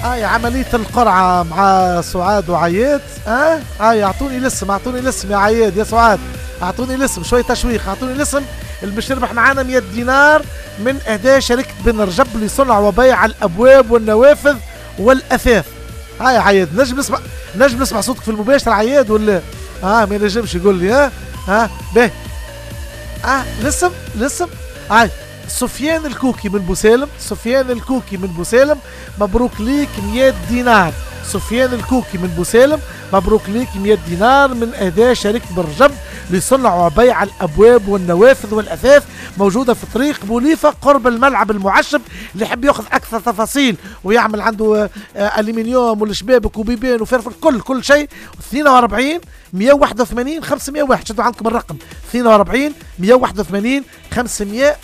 هاي عملية القرعة مع سعاد وعياد. هاي اعطوني الاسم يا عياد يا سعاد، اعطوني الاسم شوي تشويق، اعطوني الاسم اللي مش يربح معانا 100 دينار من اهداء شركة بن رجب لصنع وبيع الابواب والنوافذ والاثاث. هاي يا عياد نجم نسمع صوتك في المباشر عياد ولا؟ ما ينجمش يقول لي. باهي الاسم هاي سفيان الكوكي من بوسالم، مبروك ليك 100 دينار. سفيان الكوكي من بوسالم، مبروك ليك 100 دينار من اهداء شركة بن رجب لصنع وبيع الابواب والنوافذ والاثاث، موجوده في طريق بوليفه قرب الملعب المعشب. اللي يحب ياخذ اكثر تفاصيل ويعمل عنده الومنيوم والشبابك وبيبان وفرفر كل شيء. 42 181 501، شدوا عندكم الرقم 42 181 500.